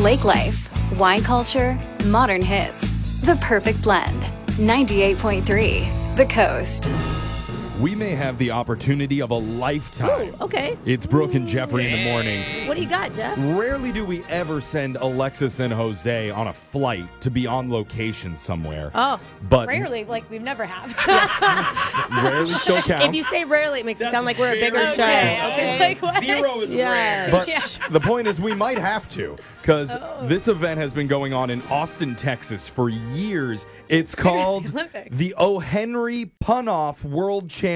Lake life, wine culture, modern hits. The perfect blend. 98.3 The Coast. We may have the opportunity of a lifetime. Ooh, okay. It's Brooke and Jeffrey in the morning. What do you got, Jeff? Rarely do we ever send Alexis and Jose on a flight to be on location somewhere. Oh. But Rarely, like we've never have. rarely still counts. If you say rarely, it makes it sound like we're a bigger show. Okay. Okay. Like, what? Zero is Yeah. rare. But the point is we might have to, because this event has been going on in Austin, Texas for years. It's called Olympics. the O. Henry Pun-Off World Championships.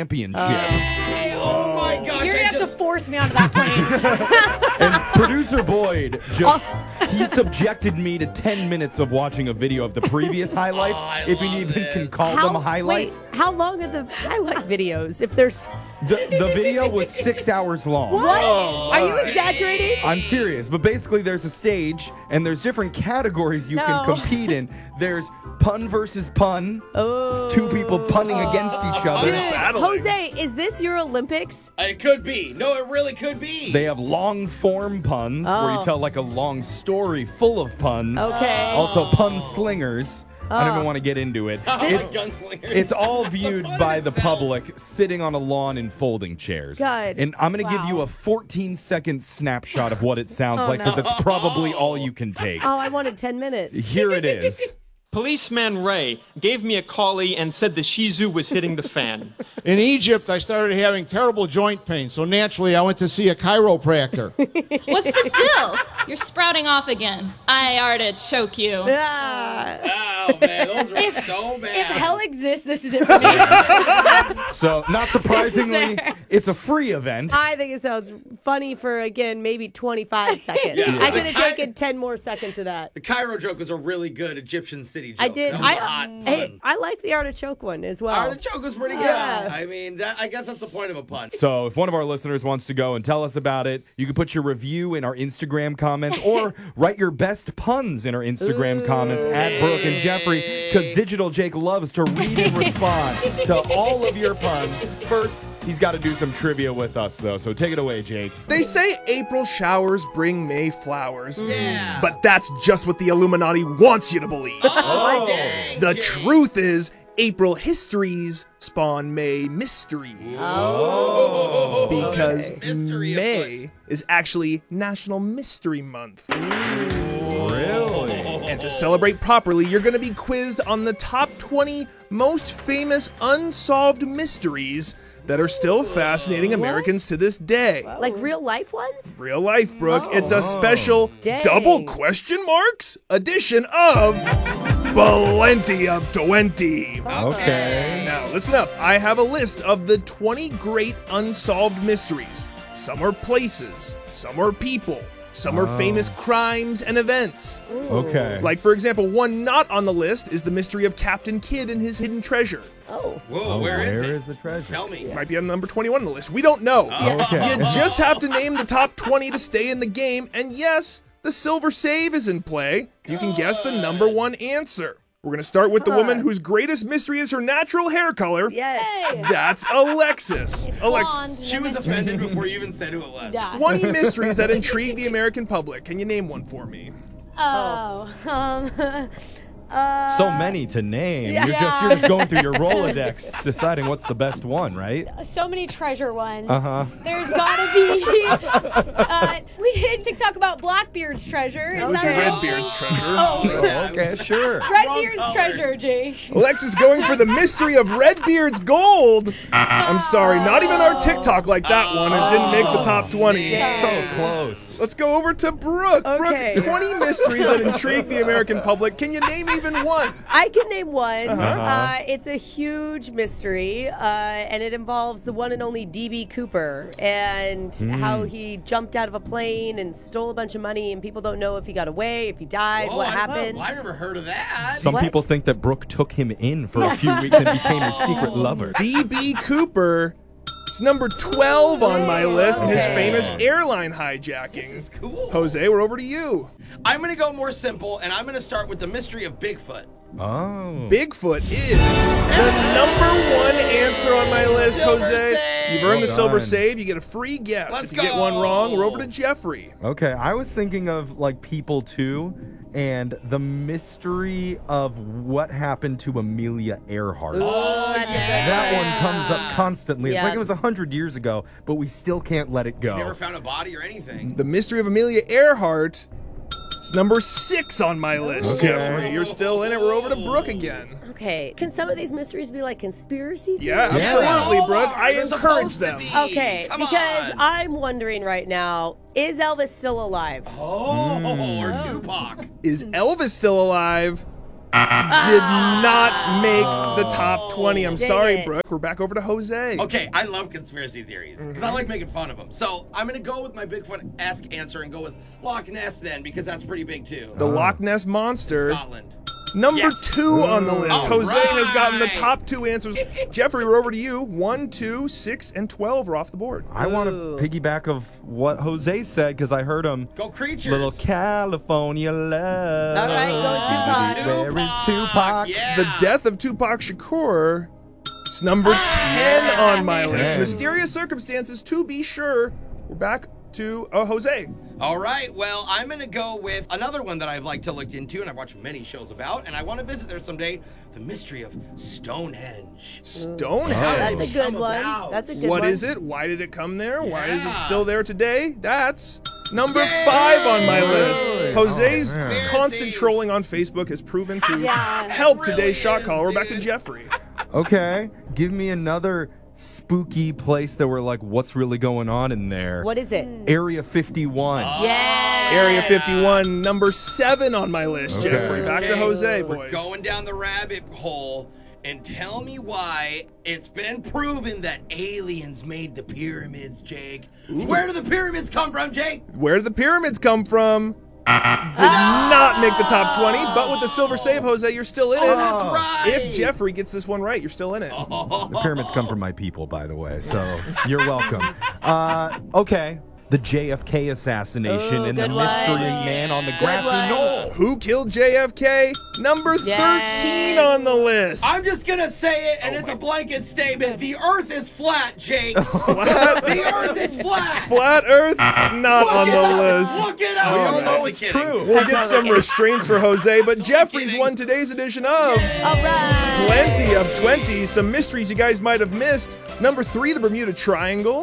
Oh my gosh. You're gonna have to force me onto that plane. And producer Boyd he subjected me to 10 minutes of watching a video of the previous highlights, if you even can call them highlights. Wait, how long are the highlight videos? If there's The video was 6 hours long. what? Are you exaggerating? I'm serious, but basically there's a stage and there's different categories you can No. compete in. There's pun versus pun. Oh. It's two people punning against each other. Dude, Jose, is this your Olympics? It could be. No, it really could be. They have long form puns where you Oh. tell like a long story full of puns. Okay. Also pun slingers. I don't even want to get into it. It's, gunslingers. it's all viewed Pun in by the itself. public sitting on a lawn in folding chairs. God. And I'm going to give Wow. you a 14-second snapshot of what it sounds like because it's probably all you can take. Oh, I wanted 10 minutes. Here it is. Policeman Ray gave me a collie and said the Shih Tzu was hitting the fan. In Egypt, I started having terrible joint pain, so naturally I went to see a chiropractor. What's the deal? You're sprouting off again. I artichoke you. Ah. Oh, man. Those are so bad. If hell exists, this is it for me. So, not surprisingly, there. it's a free event. I think it sounds funny for, again, maybe 25 seconds. Yeah. I could have taken 10 more seconds of that. The Cairo joke was a really good Egyptian city joke. I did. That was a hot Hey, pun. I liked the artichoke one as well. Artichoke was pretty good. Yeah. I mean, I guess that's the point of a pun. So, if one of our listeners wants to go and tell us about it, you can put your review in our Instagram comments or write your best puns in our Instagram comments at Brooke and Jeffrey, because Digital Jake loves to read and respond to all of your puns. First, he's got to do some trivia with us, though. So, take it away, Jake. They say April showers bring May flowers. Yeah. But that's just what the Illuminati wants you to believe. Oh, dang, The Jake. truth is, April histories spawn May mysteries. Oh. Because Mystery May afoot. is actually National Mystery Month. Really? And to celebrate properly, you're going to be quizzed on the top 20 most famous unsolved mysteries that are still fascinating Americans to this day. Like real life ones? Real life, Brooke. It's a special Dang. double question marks edition of Plenty of 20. Okay. Now, listen up. I have a list of the 20 great unsolved mysteries. Some are places, some are people, some are famous crimes and events. Okay. Like, for example, one not on the list is the mystery of Captain Kidd and his hidden treasure. Oh. Whoa, where is it? the treasure? Tell me. Might be on number 21 on the list. We don't know. Okay. You just have to name the top 20 to stay in the game. And yes, the silver save is in play. You can guess the number one answer. We're going to start with the woman whose greatest mystery is her natural hair color. Yes. That's Alexis. Blonde. She was offended before you even said who it was. Yeah. 20 mysteries that intrigue the American public. Can you name one for me? So many to name. You're just going through your Rolodex, deciding what's the best one, right? So many treasure ones. Uh-huh. There's gotta be. We did TikTok about Blackbeard's treasure. Is that right? Redbeard's treasure. Oh, Okay, sure. Redbeard's treasure, Jake. Alexis going for the mystery of Redbeard's gold. I'm sorry, not even our TikTok like that one. It didn't make the top 20. So close. Let's go over to Brooke. Okay. Brooke, 20 mysteries that intrigue the American public. Can you name even one? I can name one. It's a huge mystery, and it involves the one and only D.B. Cooper and how he jumped out of a plane and stole a bunch of money, and people don't know if he got away, if he died, what happened. I never heard of that. Some What? people think that Brooke took him in for a few weeks and became his secret lover. D.B. Cooper. It's number 12 on my list, and his famous airline hijacking. This is cool. Jose, we're over to you. I'm going to go more simple, and I'm going to start with the mystery of Bigfoot. Oh. Bigfoot is the number one answer on my list, Silver Jose. save. You've earned the Well silver done. save. You get a free guess. Let's If you get go. one wrong, we're over to Jeffrey. Okay, I was thinking of like People 2 and the mystery of what happened to Amelia Earhart. That one comes up constantly. It's Yeah. like it was 100 years ago, but we still can't let it go. Never found a body or anything. The mystery of Amelia Earhart is number 6 on my list, Okay. Jeffrey. You're still in it. We're over to Brooke again. Okay. Can some of these mysteries be like conspiracy theories? Yeah, Yeah. absolutely, They Brooke. are. I They're encourage supposed them. to be. Okay, Come because on. I'm wondering right now, is Elvis still alive? or Tupac. Is Elvis still alive? Did not make the top 20. I'm Dang sorry, it. Brooke. We're back over to Jose. Okay, I love conspiracy theories because I like making fun of them. So I'm gonna go with my Bigfoot-esque answer and go with Loch Ness then because that's pretty big too. The Loch Ness Monster. Scotland. Number Yes. 2 on the list. All Jose has gotten the right. top 2 answers. Jeffrey, we're over to you. 1, 2, 6, and 12 are off the board. I want to piggyback of what Jose said because I heard him. Go creatures. Little California love. All right, go Tupac. Where is Tupac? Yeah. The death of Tupac Shakur is number 10 on my list. 10. Mysterious circumstances, to be sure. We're back to Jose. All right, well, I'm going to go with another one that I've liked to look into and I've watched many shows about, and I want to visit there someday, the mystery of Stonehenge. Stonehenge. That's a good Come one. about. That's a good What one. is it? Why did it come there? Why is it Yeah. still there today? That's number 5 on my list. Jose's Oh, man. constant trolling on Facebook has proven to Yeah. help It really today's shot is, call. We're back to dude. Jeffrey. Okay, give me another spooky place that we're like, what's really going on in there? What is it? Area 51. Yeah. Area 51, number 7 on my list, Okay. Jeffrey. Back to Jose, We're boys. going down the rabbit hole, and tell me why it's been proven that aliens made the pyramids, Jake. Where do the pyramids come from, Jake? Where did the pyramids come from? Did not make the top 20, but with the silver save, Jose, you're still in it. That's right. If Jeffrey gets this one right, you're still in it. The pyramids come from my people, by the way, so you're welcome. Okay, the JFK assassination and the good one. mystery man on the grassy one. knoll. Who killed JFK? Number 13 on the list. I'm just gonna say it, and it's a blanket statement. The Earth is flat, Jake. The Earth is flat. Flat Earth, not on the list. Look it up. We all I'm know only it's kidding. true. We'll get some restraints for Jose, but Jeffrey's kidding. won today's edition of All right. Plenty of 20. Some mysteries you guys might have missed. Number 3, the Bermuda Triangle.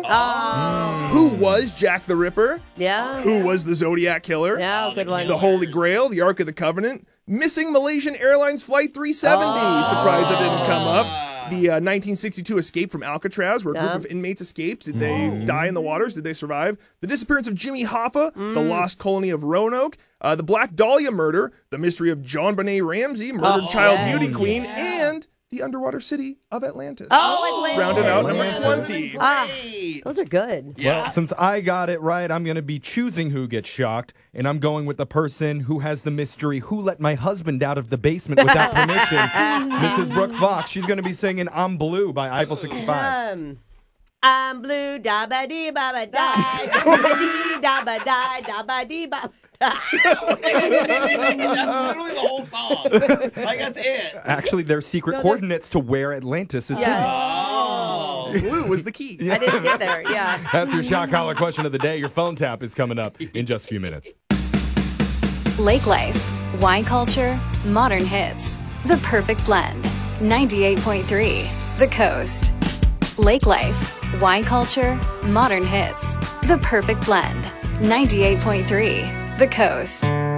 Who was Jack the Ripper? Yeah. Who was the Zodiac Killer? Yeah, good one. The Holy Grail, the Ark of the Covenant, missing Malaysian Airlines Flight 370. Surprised that didn't come up. The 1962 escape from Alcatraz, where a group Yeah. of inmates escaped. Did they die in the waters? Did they survive? The disappearance of Jimmy Hoffa, the lost colony of Roanoke, the Black Dahlia murder, the mystery of John Benet Ramsey, murdered child beauty queen, and the underwater city of Atlantis. Oh, Atlanta. Rounded out number Atlantis. 20. Ah, Great. those are good. Well, since I got it right, I'm going to be choosing who gets shocked, and I'm going with the person who has the mystery, who let my husband out of the basement without permission, Mrs. Brooke Fox. She's going to be singing I'm Blue by Eiffel 65. I'm blue, da ba dee ba ba da, da ba dee da ba da, da ba dee ba da. That's literally the whole song. Like, that's it. Actually, there's secret there's- coordinates to where Atlantis is hidden. Oh. Blue was the key. I didn't get there. Yeah. That's your shock collar question of the day. Your phone tap is coming up in just a few minutes. Lake Life, wine culture, modern hits. The perfect blend. 98.3 The Coast. Lake Life, wine culture, modern hits. The perfect blend. 98.3 The Coast.